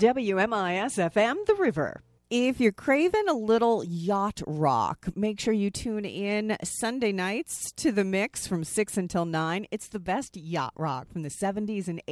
WMIS-FM, The River. If you're craving a little yacht rock, make sure you tune in Sunday nights to The Mix from 6 until 9. It's the best yacht rock from the 70s and 80s.